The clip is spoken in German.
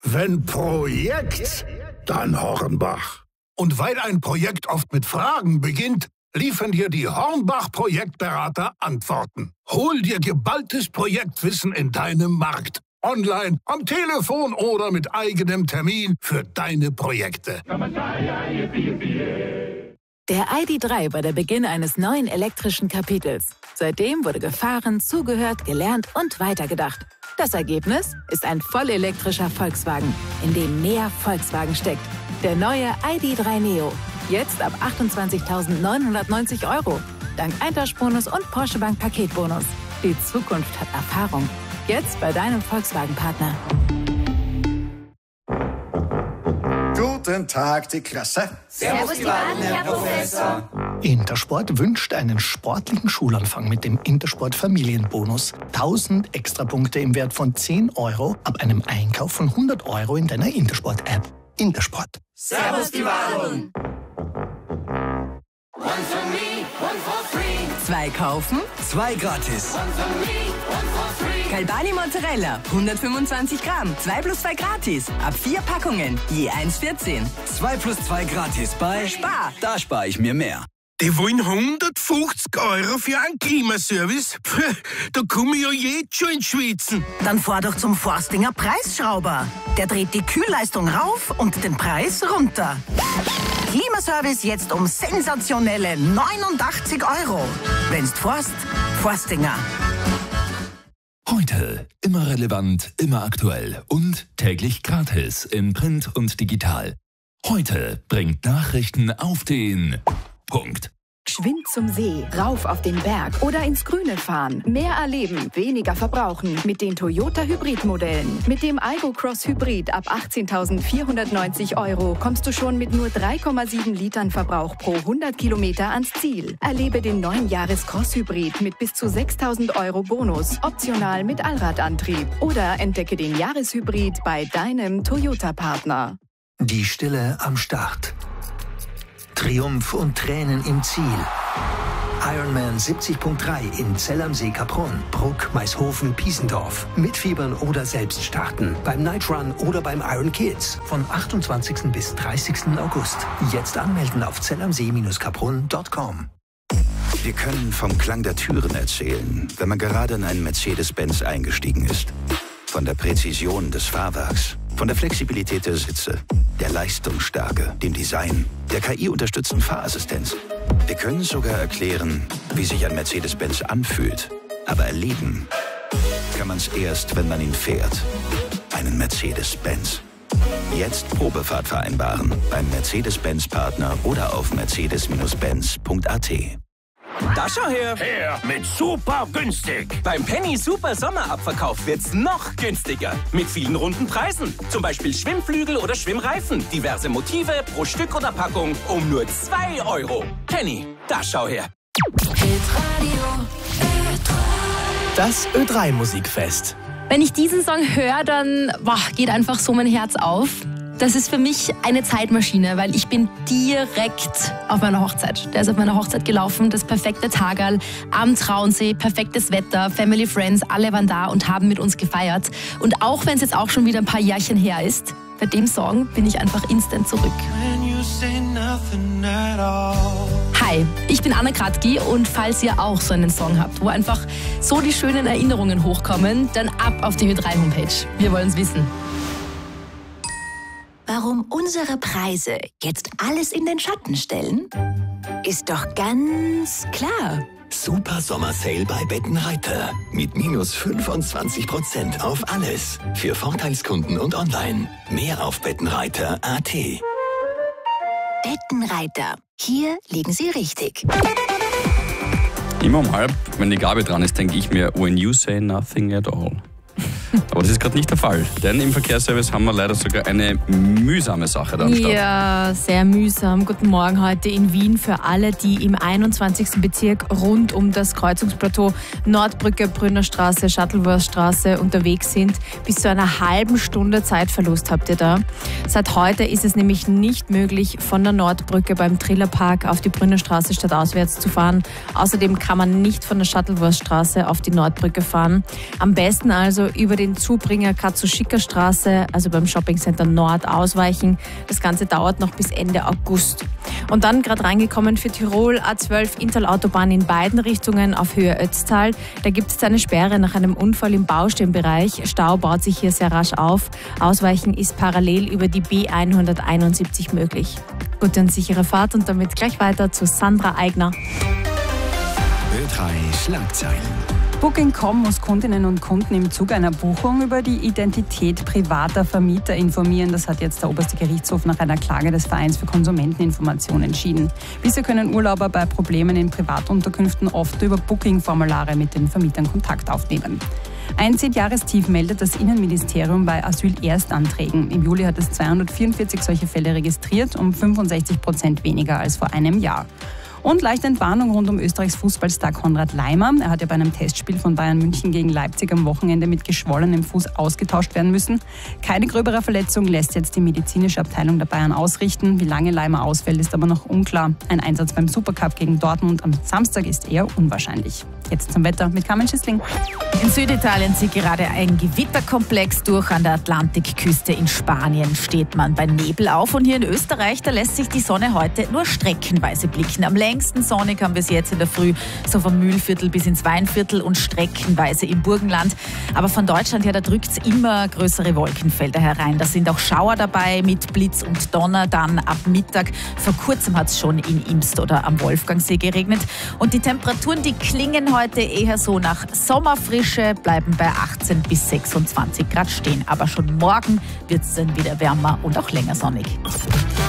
Wenn Projekt, dann Hornbach. Und weil ein Projekt oft mit Fragen beginnt, liefern dir die Hornbach-Projektberater Antworten. Hol dir geballtes Projektwissen in deinem Markt. Online, am Telefon oder mit eigenem Termin für deine Projekte. Der ID.3 war der Beginn eines neuen elektrischen Kapitels. Seitdem wurde gefahren, zugehört, gelernt und weitergedacht. Das Ergebnis ist ein vollelektrischer Volkswagen, in dem mehr Volkswagen steckt. Der neue ID.3 Neo. Jetzt ab 28.990 €. Dank Eintauschbonus und Porsche Bank Paketbonus. Die Zukunft hat Erfahrung. Jetzt bei deinem Volkswagen-Partner. Guten Tag, die Klasse. Servus, die Baden, Herr Professor. Intersport wünscht einen sportlichen Schulanfang mit dem Intersport Familienbonus. 1000 Extrapunkte im Wert von 10 € ab einem Einkauf von 100 € in deiner Intersport-App. Intersport. Servus, die Baden. One for me, one for free. 2 kaufen, 2 gratis. One for me, one for free. Calbani Mozzarella, 125 Gramm, 2 plus 2 gratis. Ab 4 Packungen, je 1,14. 2 plus 2 gratis bei Spar. Da spare ich mir mehr. Die wollen 150 € für einen Klimaservice? Da komme ich ja jetzt schon ins Schwitzen. Dann fahr doch zum Forstinger Preisschrauber. Der dreht die Kühlleistung rauf und den Preis runter. Klimaservice jetzt um sensationelle 89 €. Wenn's forst, Forstinger. Heute immer relevant, immer aktuell und täglich gratis in Print und digital. Heute bringt Nachrichten auf den Punkt. Geschwind zum See, rauf auf den Berg oder ins Grüne fahren. Mehr erleben, weniger verbrauchen mit den Toyota Hybrid-Modellen. Mit dem Aygo Cross Hybrid ab 18.490 € kommst du schon mit nur 3,7 Litern Verbrauch pro 100 Kilometer ans Ziel. Erlebe den neuen Jahres-Cross Hybrid mit bis zu 6.000 € Bonus, optional mit Allradantrieb. Oder entdecke den Jahreshybrid bei deinem Toyota-Partner. Die Stille am Start. Triumph und Tränen im Ziel. Ironman 70.3 in Zell am See Kaprun, Bruck, Maishofen, Piesendorf. Mitfiebern oder selbst starten. Beim Night Run oder beim Iron Kids. Von 28. bis 30. August. Jetzt anmelden auf zellamsee-kaprun.com. Wir können vom Klang der Türen erzählen, wenn man gerade in einen Mercedes-Benz eingestiegen ist. Von der Präzision des Fahrwerks, von der Flexibilität der Sitze, der Leistungsstärke, dem Design, der KI-unterstützten Fahrassistenz. Wir können sogar erklären, wie sich ein Mercedes-Benz anfühlt. Aber erleben kann man es erst, wenn man ihn fährt. Einen Mercedes-Benz. Jetzt Probefahrt vereinbaren beim Mercedes-Benz-Partner oder auf mercedes-benz.at. Da schau her. Mit super günstig. Beim Penny Super Sommerabverkauf wird's noch günstiger. Mit vielen runden Preisen. Zum Beispiel Schwimmflügel oder Schwimmreifen. Diverse Motive pro Stück oder Packung um nur 2 €. Penny, da schau her. Das Ö3 Musikfest. Wenn ich diesen Song höre, dann geht einfach so mein Herz auf. Das ist für mich eine Zeitmaschine, weil ich bin direkt auf meiner Hochzeit. Der ist auf meiner Hochzeit gelaufen, das perfekte Tagerl am Traunsee, perfektes Wetter, Family, Friends, alle waren da und haben mit uns gefeiert. Und auch wenn es jetzt auch schon wieder ein paar Jährchen her ist, bei dem Song bin ich einfach instant zurück. Hi, ich bin Anna Kratky und falls ihr auch so einen Song habt, wo einfach so die schönen Erinnerungen hochkommen, dann ab auf die Ö3-Homepage. Wir wollen es wissen. Warum unsere Preise jetzt alles in den Schatten stellen? Ist doch ganz klar. Super Sommersale bei Bettenreiter. Mit minus 25% auf alles. Für Vorteilskunden und online. Mehr auf bettenreiter.at. Bettenreiter. Hier liegen Sie richtig. Immer um halb, wenn die Gabe dran ist, denke ich mir, when you say nothing at all. Aber das ist gerade nicht der Fall, denn im Verkehrsservice haben wir leider sogar eine mühsame Sache da am Start. Ja, sehr mühsam. Guten Morgen heute in Wien für alle, die im 21. Bezirk rund um das Kreuzungsplateau Nordbrücke, Brünnerstraße, Shuttleworthstraße unterwegs sind. Bis zu einer halben Stunde Zeitverlust habt ihr da. Seit heute ist es nämlich nicht möglich, von der Nordbrücke beim Trillerpark auf die Brünnerstraße stadtauswärts zu fahren. Außerdem kann man nicht von der Shuttleworthstraße auf die Nordbrücke fahren. Am besten also über den Zubringer Katsushika Straße, also beim Shoppingcenter Nord, ausweichen. Das Ganze dauert noch bis Ende August. Und dann gerade reingekommen für Tirol, A12 Inntal-Autobahn in beiden Richtungen auf Höhe Ötztal. Da gibt es eine Sperre nach einem Unfall im Baustellenbereich. Stau baut sich hier sehr rasch auf. Ausweichen ist parallel über die B171 möglich. Gute und sichere Fahrt und damit gleich weiter zu Sandra Eigner. Ö3 Schlagzeilen. Booking.com muss Kundinnen und Kunden im Zuge einer Buchung über die Identität privater Vermieter informieren. Das hat jetzt der Oberste Gerichtshof nach einer Klage des Vereins für Konsumenteninformation entschieden. Bisher können Urlauber bei Problemen in Privatunterkünften oft über Booking-Formulare mit den Vermietern Kontakt aufnehmen. Ein 10-Jahrestief meldet das Innenministerium bei Asylerstanträgen. Im Juli hat es 244 solche Fälle registriert, um 65% weniger als vor einem Jahr. Und leichte Entwarnung rund um Österreichs Fußballstar Konrad Laimer. Er hat ja bei einem Testspiel von Bayern München gegen Leipzig am Wochenende mit geschwollenem Fuß ausgetauscht werden müssen. Keine gröbere Verletzung lässt jetzt die medizinische Abteilung der Bayern ausrichten. Wie lange Laimer ausfällt, ist aber noch unklar. Ein Einsatz beim Supercup gegen Dortmund am Samstag ist eher unwahrscheinlich. Jetzt zum Wetter mit Carmen Schissling. In Süditalien zieht gerade ein Gewitterkomplex durch. An der Atlantikküste in Spanien steht man bei Nebel auf. Und hier in Österreich, da lässt sich die Sonne heute nur streckenweise blicken. Am längsten sonnig haben wir es jetzt in der Früh, so vom Mühlviertel bis ins Weinviertel und streckenweise im Burgenland. Aber von Deutschland her, da drückt es immer größere Wolkenfelder herein. Da sind auch Schauer dabei mit Blitz und Donner dann ab Mittag. Vor kurzem hat es schon in Imst oder am Wolfgangsee geregnet. Und die Temperaturen, die klingen heute eher so nach Sommerfrische, bleiben bei 18 bis 26 Grad stehen. Aber schon morgen wird es dann wieder wärmer und auch länger sonnig.